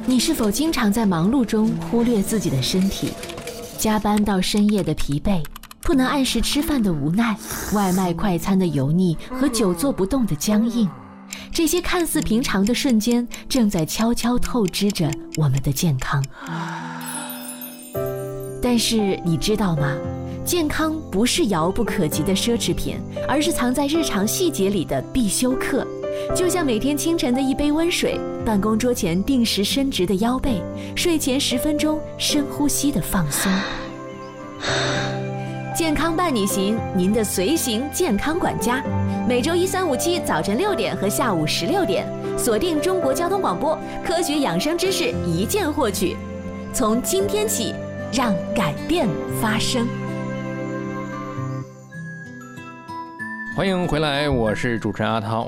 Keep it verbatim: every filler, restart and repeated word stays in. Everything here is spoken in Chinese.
你是否经常在忙碌中忽略自己的身体？加班到深夜的疲惫，不能按时吃饭的无奈，外卖快餐的油腻和久坐不动的僵硬，这些看似平常的瞬间，正在悄悄透支着我们的健康。但是你知道吗？健康不是遥不可及的奢侈品，而是藏在日常细节里的必修课。就像每天清晨的一杯温水，办公桌前定时伸直的腰背，睡前十分钟深呼吸的放松。健康伴你行，您的随行健康管家，每周一、三、五、七早晨六点和下午十六点，锁定中国交通广播，科学养生知识一键获取。从今天起，让改变发生。 欢迎回来，我是主持人阿涛。